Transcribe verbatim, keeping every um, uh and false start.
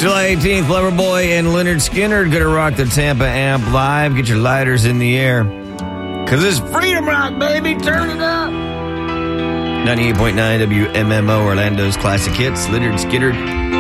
July eighteenth, Loverboy and Leonard Skinner going to rock the Tampa Amp live. Get your lighters in the air. Because it's Freedom Rock, baby. Turn it up. ninety-eight point nine W M M O, Orlando's classic hits. Leonard Skinner